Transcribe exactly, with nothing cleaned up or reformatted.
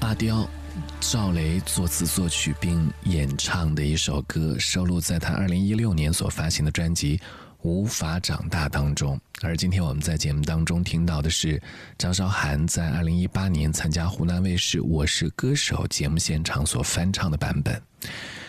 发雕，赵雷作词作曲并演唱的一首歌，收录在他二零一六年所发行的专辑《无法长大》当中。而今天我们在节目当中听到的是张韶涵在二零一八年参加湖南卫视《我是歌手》节目现场所翻唱的版本。